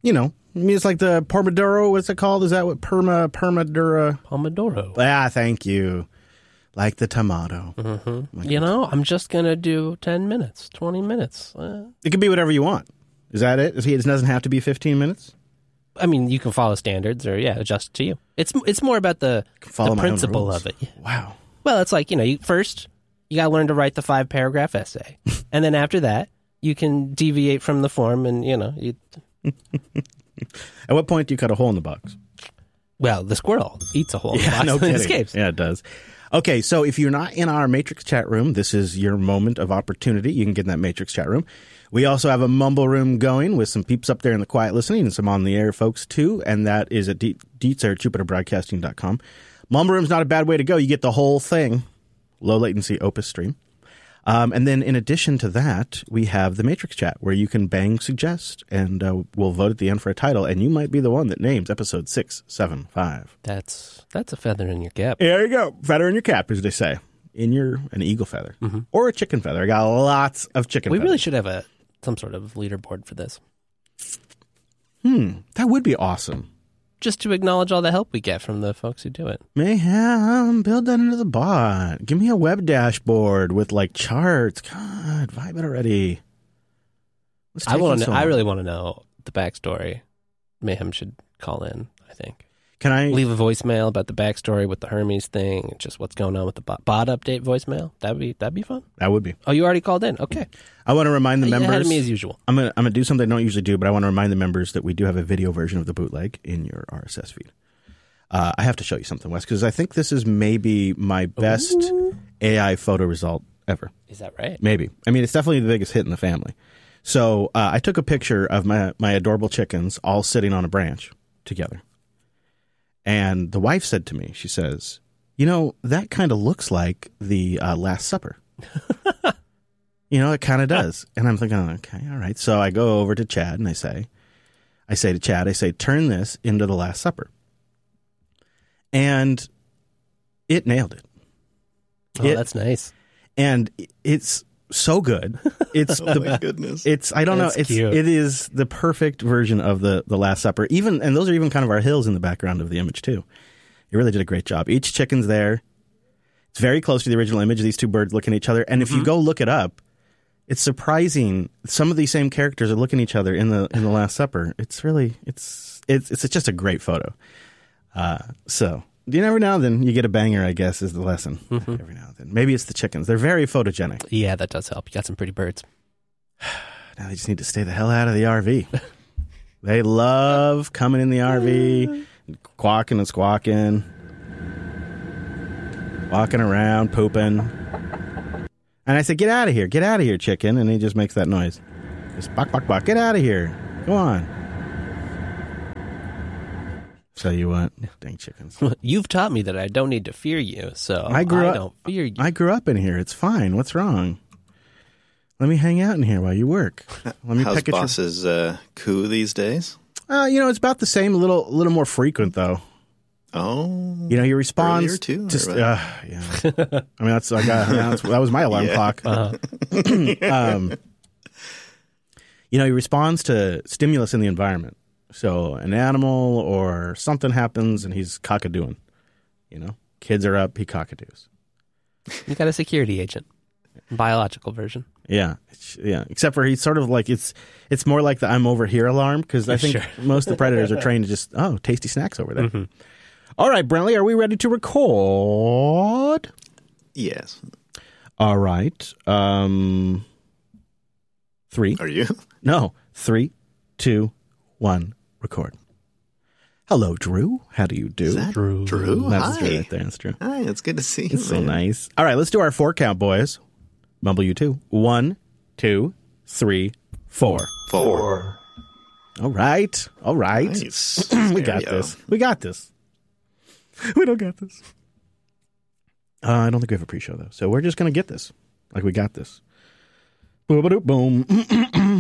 You know, I mean, it's like the Pomodoro. What's it called? Is that what Pomodoro? Pomodoro. Ah, thank you. Like the tomato. Mm-hmm. You know, I'm just going to do 10 minutes, 20 minutes. It can be whatever you want. Is that it? It doesn't have to be 15 minutes? I mean, you can follow standards or, adjust to you. It's more about the principle of it. Wow. Well, it's like, you got to learn to write the 5-paragraph essay. And then after that, you can deviate from the form and, At what point do you cut a hole in the box? Well, the squirrel eats a hole in the box no and kidding. escapes. Yeah, it does. Okay, so if you're not in our Matrix chat room, this is your moment of opportunity. You can get in that Matrix chat room. We also have a Mumble room going with some peeps up there in the quiet listening and some on-the-air folks, too, and that is at Dietzer at JupiterBroadcasting.com. Mumble room's not a bad way to go. You get the whole thing, low-latency Opus stream. And then in addition to that, we have the Matrix chat where you can bang suggest, and we'll vote at the end for a title, and you might be the one that names episode 675. That's a feather in your cap. There you go. Feather in your cap, as they say. An eagle feather. Or a chicken feather. I got lots of chicken feathers. We really should have some sort of leaderboard for this. That would be awesome. Just to acknowledge all the help we get from the folks who do it. Mayhem, build that into the bot. Give me a web dashboard with charts. God, vibe it already. I really want to know the backstory. Mayhem should call in, I think. Can I leave a voicemail about the backstory with the Hermes thing, just what's going on with the bot update voicemail? That'd be fun. That would be. Oh, you already called in. Okay. I want to remind the members. Ahead of me as usual. I'm gonna do something I don't usually do, but I want to remind the members that we do have a video version of the bootleg in your RSS feed. I have to show you something, Wes, because I think this is maybe my best AI photo result ever. Is that right? Maybe. I mean, it's definitely the biggest hit in the family. So I took a picture of my adorable chickens all sitting on a branch together. And the wife said to me, she says, that kind of looks like the Last Supper. It kind of does. And I'm thinking, okay, all right. So I go over to Chad and I say to Chad, turn this into the Last Supper. And it nailed it. Oh, that's nice. And it's so good. It's my goodness. I don't know. Cute. It is the perfect version of the Last Supper. And those are even kind of our hills in the background of the image too. You really did a great job. Each chicken's there. It's very close to the original image of these two birds looking at each other. And if you go look it up, it's surprising. Some of these same characters are looking at each other in the Last Supper. It's really it's just a great photo. So every now and then you get a banger, I guess, is the lesson. Every now and then. Maybe it's the chickens. They're very photogenic. Yeah, that does help. You got some pretty birds. Now they just need to stay the hell out of the RV. They love coming in the RV, quacking and squawking, walking around, pooping. And I said, get out of here, chicken. And he just makes that noise. Just bok, bok, bok, get out of here. Go on. Tell you what, dang chickens. You've taught me that I don't need to fear you, so I don't fear you. I grew up in here. It's fine. What's wrong? Let me hang out in here while you work. Let me How's boss's coup these days? It's about the same, a little more frequent though. Oh, he responds too. Yeah. I mean, that was my alarm clock. He responds to stimulus in the environment. So an animal or something happens and he's cockadooing. Kids are up, he cockadoos. You got a security agent, biological version. Yeah. Except for he's sort of like it's more like the I'm over here alarm because I think most of the predators are trained to just tasty snacks over there. All right, Brentley, are we ready to record? Yes. All right. 3. Are you? No. 3, 2, 1. Record. Hello, Drew. How do you do? Is that Drew? That's Hi. Drew right there. That's Drew. Hi, it's good to see you. It's so nice. All right, let's do our 4 count, boys. Mumble you too. 1, 2, 3, 4. 4. All right. Nice. We got this. We don't got this. I don't think we have a pre-show, though. So we're just going to get this. Like we got this. Boom.